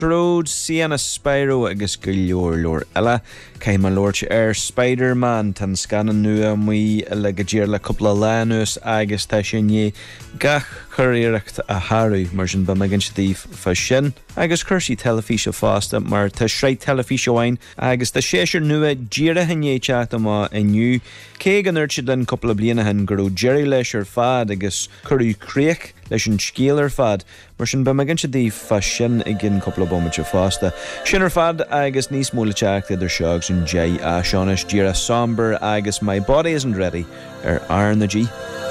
Tród Sienna Spyro agus go leor eile caiim Lord Spider-Man tan scanan nua mí le go ddír le coppla leanús agus tá sin gach chuireacht a Harú mar sin ba megan sitíh fa sin agus chuirsí telefísio fásta mar tá sreit telefísioáin agus tá séisiir nua díire hinné teachta má inniu cé gan urtid den coppla bliana hen gurú Jerry leis ar fad agus curú críoch leis an scéal ar fad mar sin ba megan sitíh fa sin i gin coppla bommate fásta sin ar fad agus níos múla teachta idir seags an J a Seanis díra somber agus My Body Isn't Ready ar Arna G.